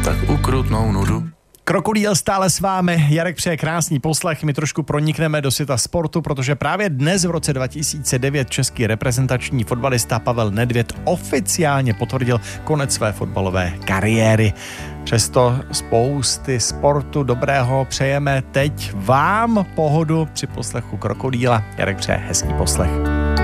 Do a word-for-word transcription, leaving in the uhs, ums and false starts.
tak ukrutnou nudu. Krokodýl stále s vámi, Jarek přeje krásný poslech, my trošku pronikneme do světa sportu, protože právě dnes v roce dva tisíce devět český reprezentační fotbalista Pavel Nedvěd oficiálně potvrdil konec své fotbalové kariéry. Přesto spousty sportu dobrého přejeme teď vám pohodu při poslechu Krokodýla. Jarek přeje hezký poslech.